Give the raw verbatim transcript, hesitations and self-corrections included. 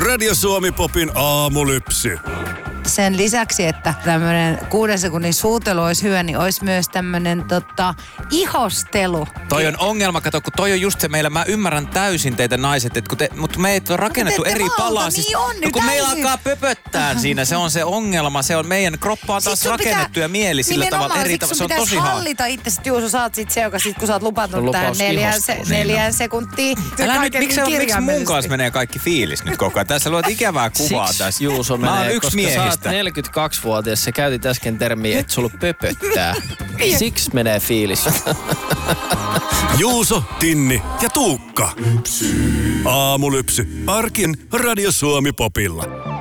Radio Suomi Popin aamulypsy. Sen lisäksi, että tämmöinen kuuden sekunnin suutelu olisi hyvä, niin olisi myös tämmöinen tota, ihostelu. Toi on ongelma, kato, kun toi on just se meillä, mä ymmärrän täysin teitä naiset, että kun te, mutta meitä on rakennettu eri palasista. Niin on, no, kun täysin. meillä alkaa pöpöttää siinä, se on se ongelma, se on meidän kroppa on taas rakennettu pitää, ja mieli sillä tavalla eri tavalla, se on tosi haastavaa. hallita itse, että Juuso, sä oot sit se, joka sit kun sä oot lupautunut tähän neljään, se, niin neljään sekuntiin. Älä nyt, miksi, miksi mun kanssa menee kaikki fiilis nyt koko ajan? Tässä luot ikävää kuvaa Siksi tässä. Juuso menee, mä oon yksi koska miehistä. sä oot neljäkymmentäkaksivuotias, sä käytit äsken termiä, että sulla pöpöttää. Siksi menee fiilis. Juuso, Tinni ja Tuukka. Aamulypsy. Arkin Radio Suomi Popilla.